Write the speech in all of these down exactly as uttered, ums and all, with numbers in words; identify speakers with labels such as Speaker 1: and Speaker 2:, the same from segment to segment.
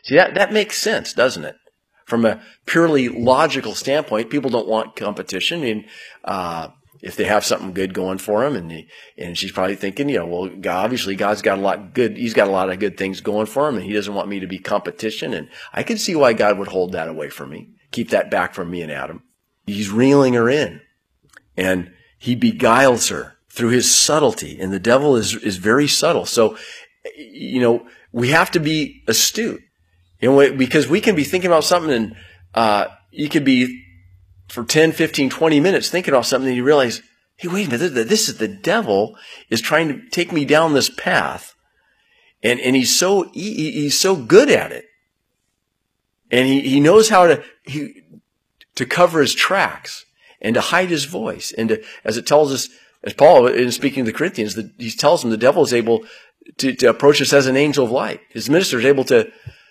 Speaker 1: See, that, that makes sense, doesn't it? From a purely logical standpoint, people don't want competition. And uh, if they have something good going for them, and he, and she's probably thinking, you know, well, God, obviously God's got a lot good. He's got a lot of good things going for him, and he doesn't want me to be competition. And I can see why God would hold that away from me, keep that back from me and Adam. He's reeling her in, and he beguiles her through his subtlety. And the devil is is very subtle. So, you know, we have to be astute. You know, because we can be thinking about something, and uh, you could be for ten, fifteen, twenty minutes thinking about something, and you realize, hey, wait a minute, this is the devil is trying to take me down this path. And, and he's so, he, he's so good at it. And he, he knows how to, he, to cover his tracks and to hide his voice. And to, as it tells us, as Paul, in speaking to the Corinthians, the, he tells them the devil is able to, to approach us as an angel of light. His minister is able to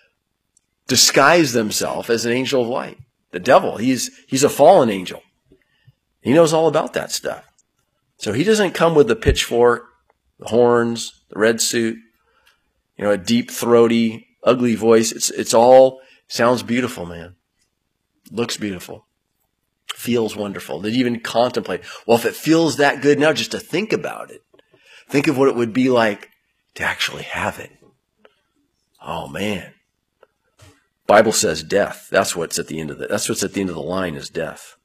Speaker 1: disguise themselves as an angel of light. The devil, he's he's a fallen angel. He knows all about that stuff. So he doesn't come with the pitchfork, the horns, the red suit, you know, a deep, throaty, ugly voice. It's it's all sounds beautiful, man. Looks beautiful. Feels wonderful. They even contemplate, well, if it feels that good now, just to think about it. Think of what it would be like to actually have it. Oh, man. Bible says death. That's what's at the end of the, that's what's at the end of the line is death.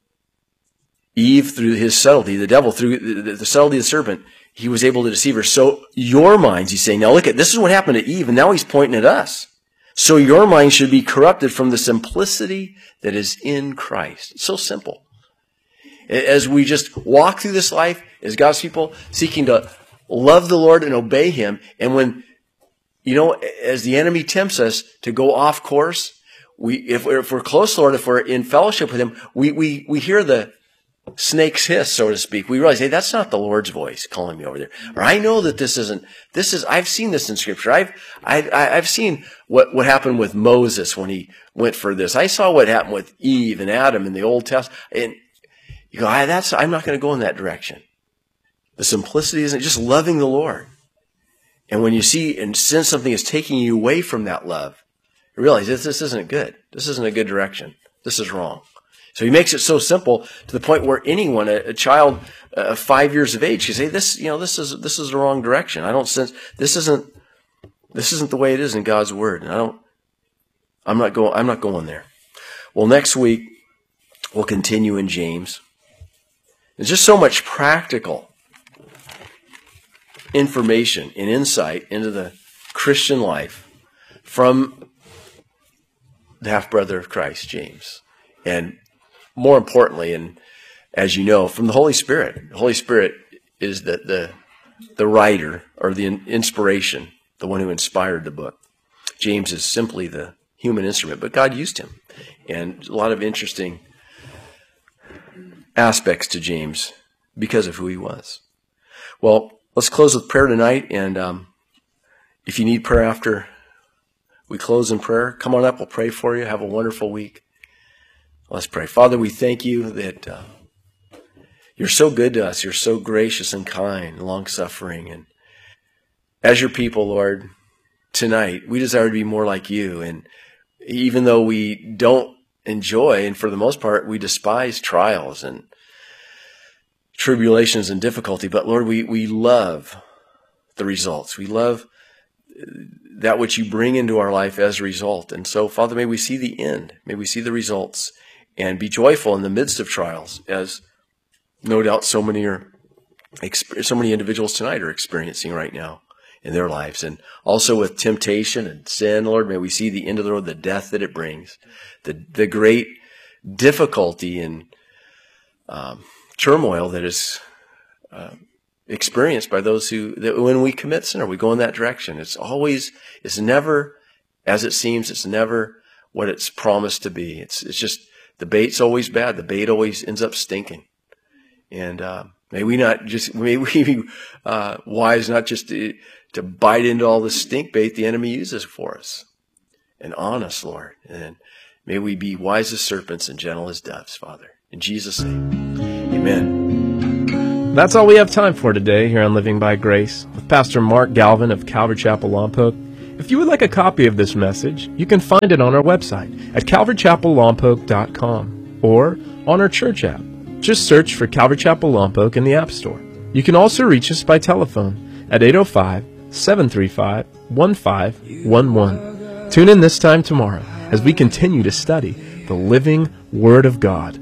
Speaker 1: Eve, through his subtlety, the devil, through the, the subtlety of the serpent, he was able to deceive her. So your minds, he's saying, now look at, this is what happened to Eve, and now he's pointing at us. So your mind should be corrupted from the simplicity that is in Christ. It's so simple. As we just walk through this life as God's people, seeking to love the Lord and obey him, and when you know, as the enemy tempts us to go off course, we, if we're, if we're close, Lord, if we're in fellowship with him, we, we, we hear the snake's hiss, so to speak. We realize, hey, that's not the Lord's voice calling me over there. Or I know that this isn't, this is, I've seen this in scripture. I've, I've, I've seen what, what happened with Moses when he went for this. I saw what happened with Eve and Adam in the Old Testament. And you go, I, that's, I'm not going to go in that direction. The simplicity isn't just loving the Lord. And when you see and sense something is taking you away from that love, you realize this, this isn't good. This isn't a good direction. This is wrong. So he makes it so simple to the point where anyone, a, a child of uh, five years of age, can say, "This, you know, this is this is the wrong direction. I don't sense this isn't this isn't the way it is in God's word." And I don't, I'm not going. I'm not going there. Well, next week we'll continue in James. There's just so much practical information and insight into the Christian life from the half-brother of Christ, James. And more importantly, and as you know, from the Holy Spirit. The Holy Spirit is the, the, the writer or the inspiration, the one who inspired the book. James is simply the human instrument, but God used him. And a lot of interesting aspects to James because of who he was. Well, let's close with prayer tonight, and um, if you need prayer after we close in prayer, come on up. We'll pray for you. Have a wonderful week. Let's pray. Father, we thank you that uh, you're so good to us. You're so gracious and kind, long-suffering. And as your people, Lord, tonight, we desire to be more like you. And even though we don't enjoy, and for the most part, we despise trials and tribulations and difficulty, but Lord, we, we love the results. We love that which you bring into our life as a result. And so, Father, may we see the end. May we see the results and be joyful in the midst of trials, as no doubt so many are, so many individuals tonight are experiencing right now in their lives. And also with temptation and sin, Lord, may we see the end of the road, the death that it brings, the, the great difficulty and um, turmoil that is uh, experienced by those who, that when we commit sin or we go in that direction. It's always, it's never as it seems. It's never what it's promised to be. It's it's just, the bait's always bad. The bait always ends up stinking. And uh, may we not just, may we be uh, wise not just to, to bite into all the stink bait the enemy uses for us. And honest, Lord. And may we be wise as serpents and gentle as doves, Father. In Jesus' name. Amen.
Speaker 2: That's all we have time for today here on Living by Grace with Pastor Mark Galvin of Calvary Chapel, Lompoc. If you would like a copy of this message, you can find it on our website at calvary chapel lompoc dot com or on our church app. Just search for Calvary Chapel Lompoc in the App Store. You can also reach us by telephone at eight oh five, seven three five, one five one one. Tune in this time tomorrow as we continue to study the living Word of God.